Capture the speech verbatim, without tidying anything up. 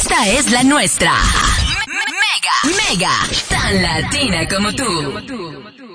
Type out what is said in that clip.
Esta es la nuestra. Mega, mega, tan latina como tú.